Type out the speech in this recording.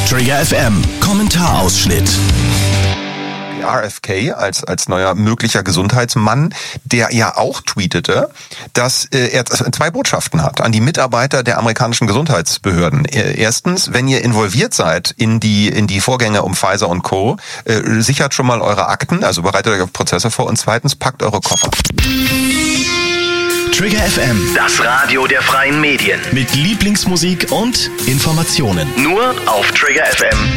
Trigger FM Kommentarausschnitt. RFK als neuer möglicher Gesundheitsmann, der ja auch tweetete, dass er 2 Botschaften hat an die Mitarbeiter der amerikanischen Gesundheitsbehörden. Erstens, wenn ihr involviert seid in die Vorgänge um Pfizer und Co., sichert schon mal eure Akten, also bereitet euch auf Prozesse vor, und zweitens, packt eure Koffer. Trigger FM, Das Radio der freien Medien. mit Lieblingsmusik und Informationen. Nur auf triggerfm.de.